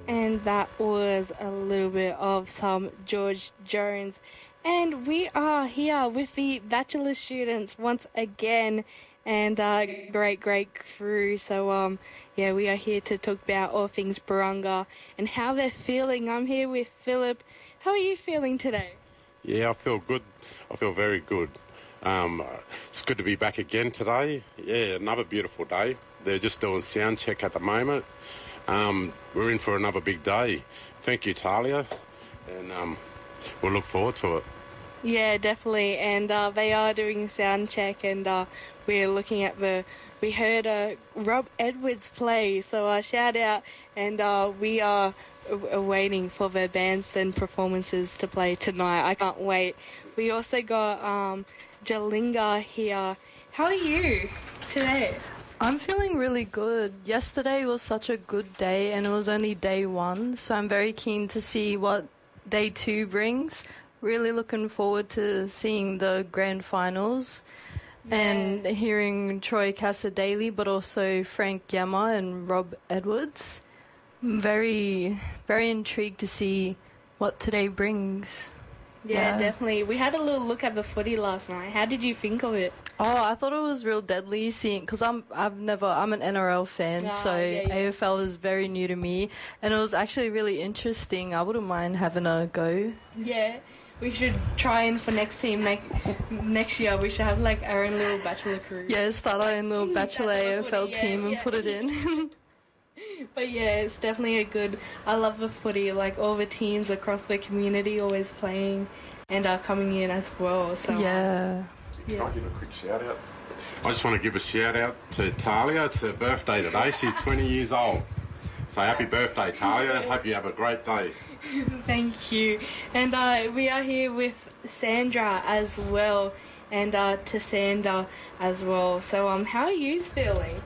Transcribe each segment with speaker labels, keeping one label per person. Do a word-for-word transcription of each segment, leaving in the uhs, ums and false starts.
Speaker 1: And that was a little bit of some George Jones. And we are here with the Bachelor students once again, and uh, great, great crew. So, um, yeah, we are here to talk about all things Barunga and how they're feeling. I'm here with Philip. How are you feeling today?
Speaker 2: Yeah, I feel good. I feel very good. Um, it's good to be back again today. Yeah, another beautiful day. They're just doing sound check at the moment. Um, we're in for another big day. Thank you, Talia, and um, we'll look forward to it.
Speaker 1: Yeah, definitely, and uh, they are doing sound check, and uh, we're looking at the. We heard uh, Rob Edwards play, so uh, shout out, and uh, we are uh, waiting for the bands and performances to play tonight. I can't wait. We also got um, Jalinga here. How are you today?
Speaker 3: I'm feeling really good. Yesterday was such a good day and it was only day one, so I'm very keen to see what day two brings. Really looking forward to seeing the grand finals yeah. and hearing Troy Cassar-Daley, but also Frank Yama and Rob Edwards. I'm very, very intrigued to see what today brings.
Speaker 1: Yeah,
Speaker 3: yeah,
Speaker 1: definitely. We had a little look at the footy last night. How did you think of it?
Speaker 3: Oh, I thought it was real deadly seeing, because I'm I've never I'm an N R L fan, oh, so yeah, yeah. A F L is very new to me, and it was actually really interesting. I wouldn't mind having a go.
Speaker 1: Yeah, we should try in for next team like next year. We should have like our own little bachelor crew.
Speaker 3: Yeah, start our own little bachelor A F L footy, team yeah, and yeah. put it in.
Speaker 1: But yeah, it's definitely a good. I love the footy. Like all the teams across the community always playing and are coming in as well. So
Speaker 3: yeah.
Speaker 2: Can I give a quick shout out? I just want to give a shout out to Talia. It's her birthday today. She's twenty years old. So happy birthday, Talia. Hope you have a great day.
Speaker 1: Thank you. And uh, we are here with Sandra as well, and uh, to Sandra as well. So um, how are you feeling?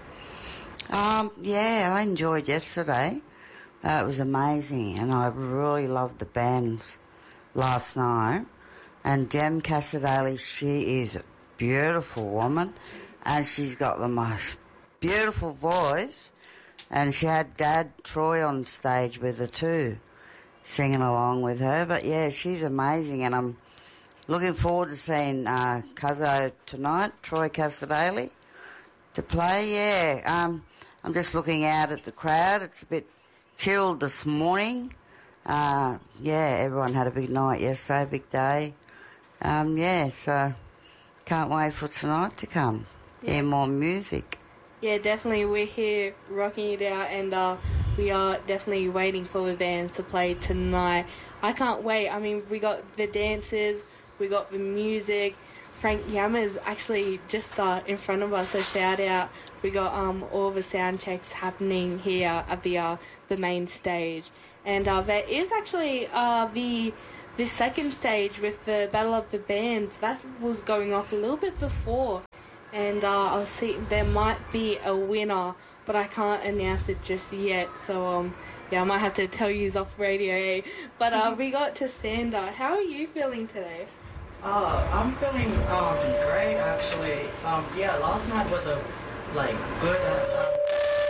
Speaker 4: Um, yeah, I enjoyed yesterday. Uh, it was amazing, and I really loved the bands last night. And Jem Cassar-Daley, she is a beautiful woman, and she's got the most beautiful voice. And she had Dad Troy on stage with her too, singing along with her. But yeah, she's amazing, and I'm looking forward to seeing uh, Cuzzo tonight, Troy Cassar-Daley, to play. Yeah, um, I'm just looking out at the crowd. It's a bit chilled this morning. Uh, yeah, everyone had a big night yesterday, a big day. Um, yeah, so can't wait for tonight to come. Yeah. Hear more music.
Speaker 1: Yeah, definitely. We're here rocking it out, and uh, we are definitely waiting for the bands to play tonight. I can't wait. I mean, we got the dances, we got the music. Frank Yama's actually just uh, in front of us, so shout out. We got um, all the sound checks happening here at the uh, the main stage, and uh, there is actually uh, the the second stage with the Battle of the Bands. That was going off a little bit before, and uh, I'll see there might be a winner, but I can't announce it just yet. So um, yeah, I might have to tell you off radio. Eh? But uh, we got to Sandra. How are you feeling today?
Speaker 5: Uh, I'm feeling um great actually. Um, yeah, last night was a like good uh, um,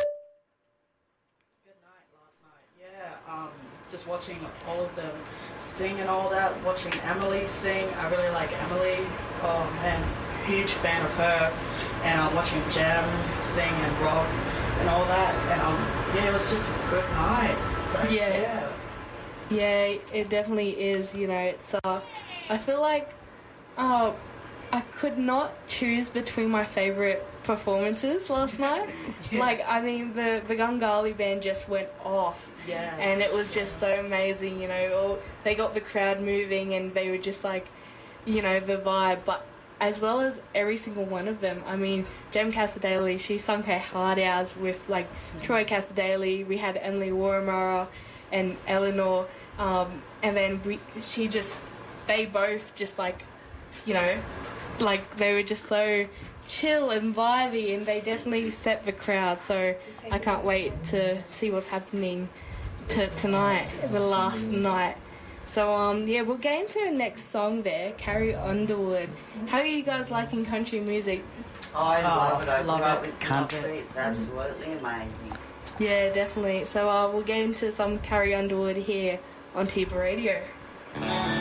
Speaker 5: good night last night. Yeah, um, just watching all of them sing and all that. Watching Emily sing, I really like Emily. Um, and huge fan of her. And I'm um, watching Jem sing and Rob and all that. And um, yeah, it was just a good night. But,
Speaker 1: yeah.
Speaker 5: yeah,
Speaker 1: yeah, it definitely is. You know, it's uh, I feel like. Uh, I could not choose between my favourite performances last night. yeah. Like, I mean, the, the Gungali band just went off.
Speaker 5: Yes.
Speaker 1: And it was just so amazing, you know. All, they got the crowd moving and they were just like, you know, the vibe. But as well as every single one of them, I mean, Jem Cassar-Daley, she sung her heart out with, like, yeah. Troy Cassar-Daley. We had Emily Warramara and Eleanor. Um, and then we, she just, they both just, like, you know, like they were just so chill and vibey, and they definitely set the crowd. So I can't wait to see what's happening to tonight, the last night. So um yeah, we'll get into the next song there, Carrie Underwood. How are you guys liking country music?
Speaker 4: I love it. I
Speaker 5: love
Speaker 4: grew up
Speaker 5: it.
Speaker 4: with country. It. It's absolutely amazing.
Speaker 1: Yeah, definitely. So uh, we'll get into some Carrie Underwood here on Tiba Radio.